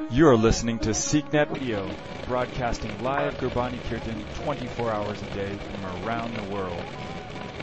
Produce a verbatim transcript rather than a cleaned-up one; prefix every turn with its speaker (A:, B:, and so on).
A: You are listening to SeekNet Radio, broadcasting live Gurbani Kirtan twenty-four hours a day from around the world.